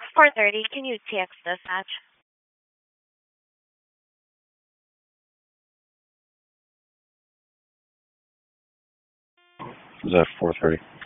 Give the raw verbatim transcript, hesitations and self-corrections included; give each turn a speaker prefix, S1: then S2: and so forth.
S1: four thirty, can you text dispatch?
S2: Is that four thirty?